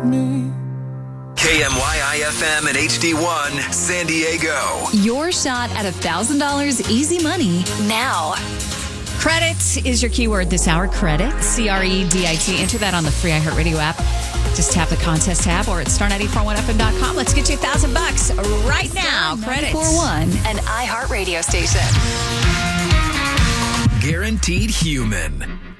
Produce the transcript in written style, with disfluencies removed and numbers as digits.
me. KMYI-FM and HD1 San Diego. Your shot at $1,000 easy money now. Credit is your keyword this hour. Credit, C-R-E-D-I-T. Enter that on the free iHeartRadio app. Just tap the contest tab or at star941fm.com. Let's get you $1,000 right now. Credit. 4-1, an iHeartRadio station. Guaranteed Human.